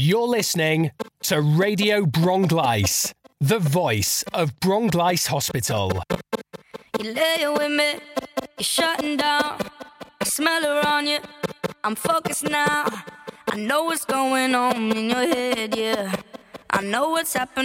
You're listening to Radio Bronglice, the voice of Bronglice Hospital. You lay with me, you're shutting down. I smell her on you, I'm focused now. I know what's going on in your head, yeah. I know what's happening.